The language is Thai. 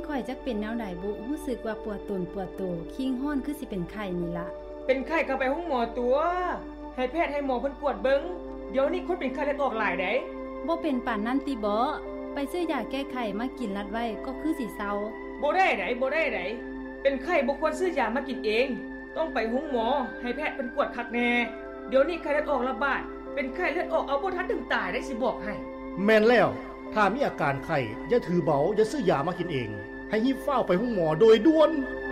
ข่อยจักเป็นแนวใดบุรู้สึกว่าปวดตนปวดตัวคิงฮ้อนคือสิเป็นไข้นี่ล่ะเป็นไข้ก็ไปห้องหมอตัวให้แพทย์ให้หมอเพิ่นกวดเบิ่งเดี๋ยวนี้คนเป็นไข้เลือดออกหลายได้บ่เป็นปานนั้นติบ่ไปซื้อยาแก้ไข้มากินรัดไว้ก็คือสิเซาบ่ได้ไดเป็นไข้บ่ควรซื้อยามากินเองต้องไปห้องหมอให้แพทย์เพิ่นกวดคักแน่เดี๋ยวนี้ไข้เลือดออกระบาดเป็นไข้เลือดออกเอาบ่ทันถึงตายได้สิบอกให้แม่นแล้วถ้ามีอาการไข้อย่าถือเบาอย่าซื้อยามากินเองให้รีบเฝ้าไปห้องหมอโดยด่วน